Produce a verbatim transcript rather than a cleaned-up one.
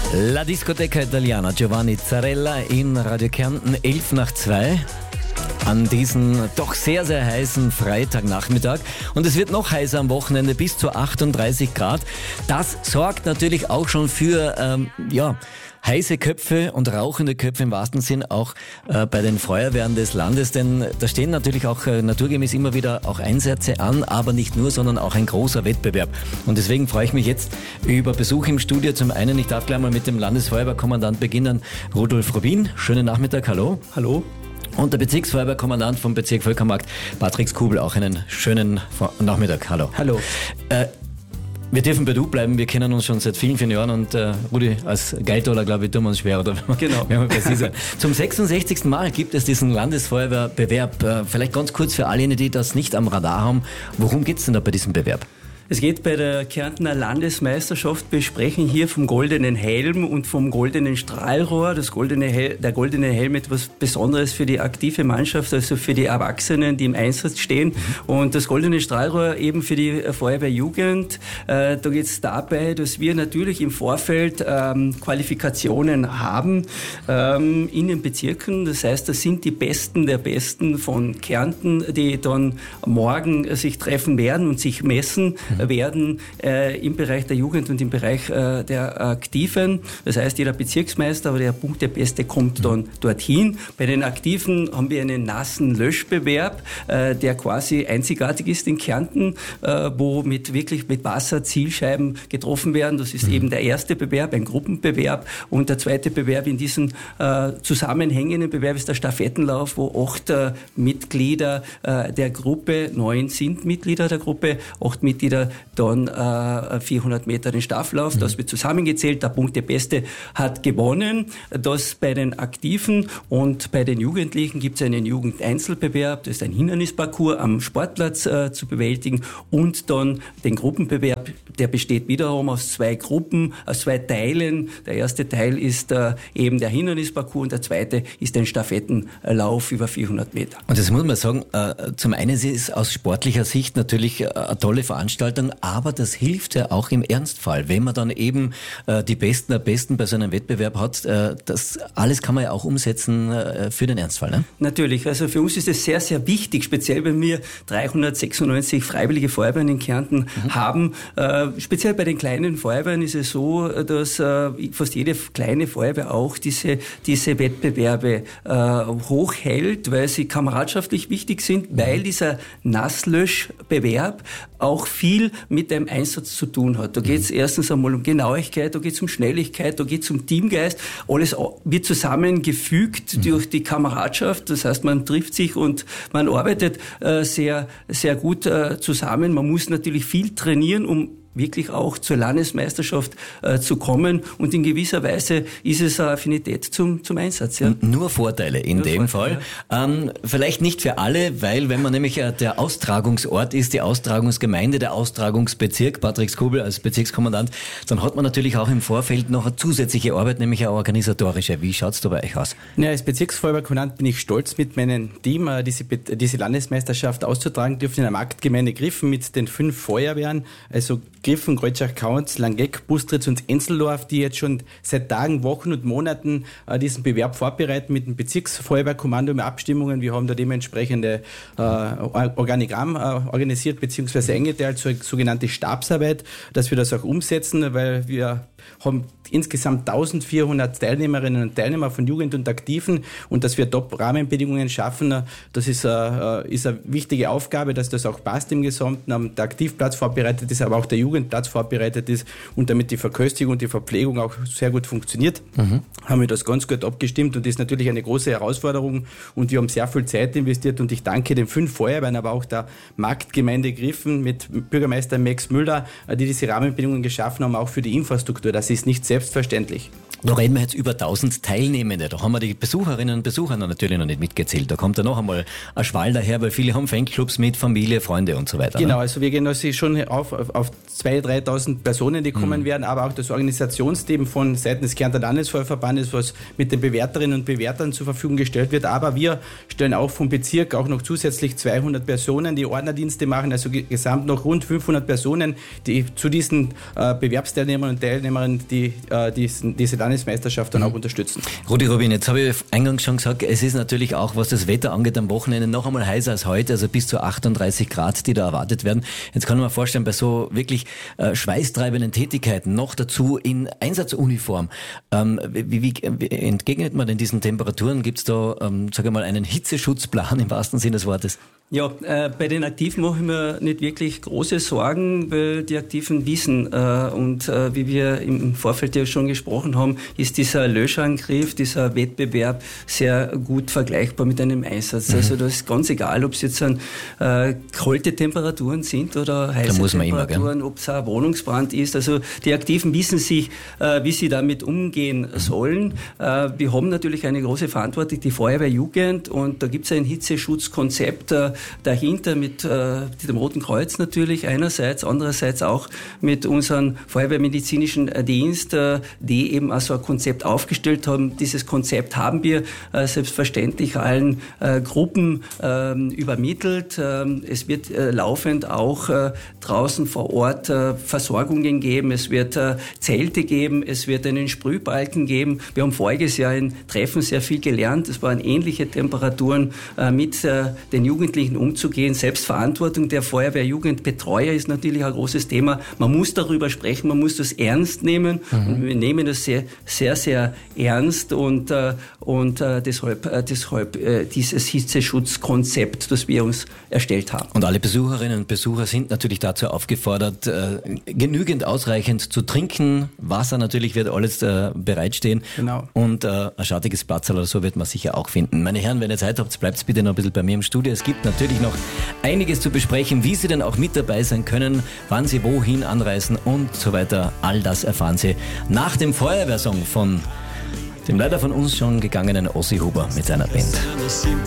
La Discoteca Italiana, Giovanni Zarella in Radio Kärnten, elf nach zwei. An diesem doch sehr, sehr heißen Freitagnachmittag. Und es wird noch heißer am Wochenende, bis zu achtunddreißig Grad. Das sorgt natürlich auch schon für ähm, ja, heiße Köpfe und rauchende Köpfe im wahrsten Sinn auch äh, bei den Feuerwehren des Landes. Denn da stehen natürlich auch äh, naturgemäß immer wieder auch Einsätze an, aber nicht nur, sondern auch ein großer Wettbewerb. Und deswegen freue ich mich jetzt über Besuch im Studio. Zum einen, ich darf gleich mal mit dem Landesfeuerwehrkommandant beginnen, Rudolf Rubin. Schönen Nachmittag, hallo. Hallo. Und der Bezirksfeuerwehrkommandant vom Bezirk Völkermarkt, Patrick Skubel, auch einen schönen Nachmittag. Hallo. Hallo. Äh, wir dürfen bei du bleiben, wir kennen uns schon seit vielen, vielen Jahren und äh, Rudi, als Geldtaler, glaube ich, tun wir uns schwer, oder? Genau. Wenn wir präzise. Zum sechsundsechzigsten Mal gibt es diesen Landesfeuerwehrbewerb. Äh, vielleicht ganz kurz für alle, die das nicht am Radar haben. Worum geht es denn da bei diesem Bewerb? Es geht bei der Kärntner Landesmeisterschaft, wir sprechen hier vom goldenen Helm und vom goldenen Strahlrohr. Das goldene Hel- der goldene Helm etwas Besonderes für die aktive Mannschaft, also für die Erwachsenen, die im Einsatz stehen. Mhm. Und das goldene Strahlrohr eben für die Feuerwehrjugend. Äh, da geht es dabei, dass wir natürlich im Vorfeld ähm, Qualifikationen haben ähm, in den Bezirken. Das heißt, das sind die Besten der Besten von Kärnten, die dann morgen sich treffen werden und sich messen werden äh, im Bereich der Jugend und im Bereich äh, der Aktiven. Das heißt, jeder Bezirksmeister oder der Punktebeste kommt dann dorthin. Bei den Aktiven haben wir einen nassen Löschbewerb, äh, der quasi einzigartig ist in Kärnten, äh, wo mit wirklich mit Wasser Zielscheiben getroffen werden. Das ist mhm. eben der erste Bewerb, ein Gruppenbewerb. Und der zweite Bewerb in diesem äh, zusammenhängenden Bewerb ist der Stafettenlauf, wo acht äh, Mitglieder äh, der Gruppe, neun sind Mitglieder der Gruppe, acht Mitglieder dann äh, vierhundert Meter den Stafflauf, mhm. das wird zusammengezählt, der Punktebeste hat gewonnen. Das bei den Aktiven und bei den Jugendlichen gibt es einen Jugendeinzelbewerb, das ist ein Hindernisparcours am Sportplatz äh, zu bewältigen und dann den Gruppenbewerb, der besteht wiederum aus zwei Gruppen, aus zwei Teilen. Der erste Teil ist äh, eben der Hindernisparcours und der zweite ist ein Stafettenlauf über vierhundert Meter. Und das muss man sagen, äh, zum einen ist es aus sportlicher Sicht natürlich äh, eine tolle Veranstaltung, aber das hilft ja auch im Ernstfall, wenn man dann eben äh, die Besten der Besten bei so einem Wettbewerb hat. Äh, das alles kann man ja auch umsetzen äh, für den Ernstfall, ne? Natürlich, also für uns ist es sehr, sehr wichtig, speziell wenn wir dreihundertsechsundneunzig freiwillige Feuerwehren in Kärnten mhm. haben. Äh, speziell bei den kleinen Feuerwehren ist es so, dass äh, fast jede kleine Feuerwehr auch diese, diese Wettbewerbe äh, hochhält, weil sie kameradschaftlich wichtig sind, mhm. weil dieser Nasslöschbewerb auch viel mit dem Einsatz zu tun hat. Da geht es erstens einmal um Genauigkeit, da geht es um Schnelligkeit, da geht es um Teamgeist. Alles wird zusammengefügt mhm. durch die Kameradschaft. Das heißt, man trifft sich und man arbeitet äh, sehr, sehr gut äh, zusammen. Man muss natürlich viel trainieren, um wirklich auch zur Landesmeisterschaft äh, zu kommen. Und in gewisser Weise ist es eine Affinität zum, zum Einsatz. Ja. Nur Vorteile in Nur dem Vorteile, Fall. Ja. Ähm, vielleicht nicht für alle, weil wenn man nämlich äh, der Austragungsort ist, die Austragungsgemeinde, der Austragungsbezirk, Patrick Skubel als Bezirkskommandant, dann hat man natürlich auch im Vorfeld noch eine zusätzliche Arbeit, nämlich eine organisatorische. Wie schaut's da bei euch aus? Ja, als Bezirksfeuerwehrkommandant bin ich stolz, mit meinem Team äh, diese, diese Landesmeisterschaft auszutragen dürfen in der Marktgemeinde Griffen mit den fünf Feuerwehren, also Griffen, Kreuzach-Kaunz, Langeck, Bustritz und Enzelsdorf, die jetzt schon seit Tagen, Wochen und Monaten äh, diesen Bewerb vorbereiten mit dem Bezirksfeuerwehrkommando mit Abstimmungen. Wir haben da dementsprechende äh, Organigramm äh, organisiert bzw. eingeteilt, so eine sogenannte Stabsarbeit, dass wir das auch umsetzen, weil wir haben insgesamt eintausendvierhundert Teilnehmerinnen und Teilnehmer von Jugend und Aktiven und dass wir Top-Rahmenbedingungen schaffen, das ist, äh, ist eine wichtige Aufgabe, dass das auch passt im Gesamten. Der Aktivplatz vorbereitet ist, aber auch der Jugendplatz vorbereitet ist und damit die Verköstigung und die Verpflegung auch sehr gut funktioniert, mhm. haben wir das ganz gut abgestimmt und das ist natürlich eine große Herausforderung und wir haben sehr viel Zeit investiert und ich danke den fünf Feuerwehren, aber auch der Marktgemeinde Griffen mit Bürgermeister Max Müller, die diese Rahmenbedingungen geschaffen haben, auch für die Infrastruktur. Das ist nicht selbstverständlich. Da reden wir jetzt über tausend Teilnehmende. Da haben wir die Besucherinnen und Besucher noch natürlich noch nicht mitgezählt. Da kommt ja noch einmal ein Schwall daher, weil viele haben Fanclubs mit Familie, Freunde und so weiter. Genau, ne? also wir gehen also schon auf, auf, auf zweitausend, dreitausend Personen, die kommen mhm. werden, aber auch das Organisationsteam von Seiten des Kärntner Landesfeuerverbandes, was mit den Bewerterinnen und Bewertern zur Verfügung gestellt wird. Aber wir stellen auch vom Bezirk auch noch zusätzlich zweihundert Personen, die Ordnerdienste machen, also gesamt noch rund fünfhundert Personen, die zu diesen äh, Bewerbsteilnehmern und Teilnehmerinnen, die äh, diesen, diese Landesmeisterschaft dann mhm. auch unterstützen. Rudi Rubin, jetzt habe ich eingangs schon gesagt, es ist natürlich auch, was das Wetter angeht, am Wochenende noch einmal heißer als heute, also bis zu achtunddreißig Grad, die da erwartet werden. Jetzt kann man mir vorstellen, bei so wirklich äh, schweißtreibenden Tätigkeiten, noch dazu in Einsatzuniform, ähm, wie, wie, wie entgegnet man denn diesen Temperaturen? Gibt es da, ähm, sage ich mal, einen Hitzeschutzplan im wahrsten Sinne des Wortes? Ja, äh, bei den Aktiven mache ich mir nicht wirklich große Sorgen, weil die Aktiven wissen äh, und äh, wie wir im Vorfeld ja schon gesprochen haben, ist dieser Löschangriff, dieser Wettbewerb sehr gut vergleichbar mit einem Einsatz. Mhm. Also das ist ganz egal, ob es jetzt an, äh, kalte Temperaturen sind oder heiße Temperaturen, ob es ein Wohnungsbrand ist. Also die Aktiven wissen sich, äh, wie sie damit umgehen mhm. sollen. Äh, wir haben natürlich eine große Verantwortung, die Feuerwehrjugend, und da gibt es ein Hitzeschutzkonzept, äh, dahinter mit äh, dem Roten Kreuz natürlich einerseits, andererseits auch mit unserem Feuerwehrmedizinischen Dienst, äh, die eben also ein Konzept aufgestellt haben. Dieses Konzept haben wir äh, selbstverständlich allen äh, Gruppen äh, übermittelt. Äh, es wird äh, laufend auch äh, draußen vor Ort äh, Versorgungen geben, es wird äh, Zelte geben, es wird einen Sprühbalken geben. Wir haben voriges Jahr in Treffen sehr viel gelernt. Es waren ähnliche Temperaturen äh, mit äh, den Jugendlichen umzugehen. Selbstverantwortung der Feuerwehrjugendbetreuer ist natürlich ein großes Thema. Man muss darüber sprechen, man muss das ernst nehmen. Mhm. Und wir nehmen das sehr, sehr, sehr ernst und, äh, und äh, deshalb, äh, deshalb äh, dieses Hitzeschutzkonzept, das wir uns erstellt haben. Und alle Besucherinnen und Besucher sind natürlich dazu aufgefordert, äh, genügend ausreichend zu trinken. Wasser natürlich wird alles äh, bereitstehen. Genau. Und äh, ein schattiges Platz oder so wird man sicher auch finden. Meine Herren, wenn ihr Zeit habt, bleibt bitte noch ein bisschen bei mir im Studio. Es gibt natürlich noch einiges zu besprechen, wie Sie denn auch mit dabei sein können, wann Sie wohin anreisen und so weiter. All das erfahren Sie nach dem Feuerwehrsong von dem leider von uns schon gegangenen Ossi Huber mit seiner Band.